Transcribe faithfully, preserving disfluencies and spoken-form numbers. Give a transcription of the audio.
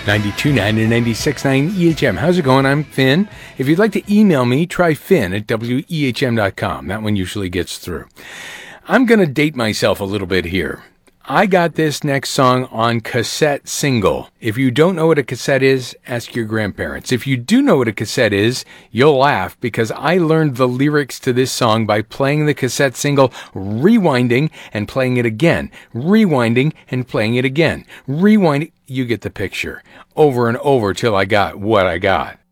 ninety-two point nine and ninety-six point nine E H M. How's it going? I'm Finn. If you'd like to email me, try Finn at W E H M dot com. That one usually gets through. I'm going to date myself a little bit here. I got this next song on cassette single. If you don't know what a cassette is, ask your grandparents. If you do know what a cassette is, you'll laugh because I learned the lyrics to this song by playing the cassette single, rewinding and playing it again, rewinding and playing it again, rewinding. You get the picture. Over and over till I got what I got.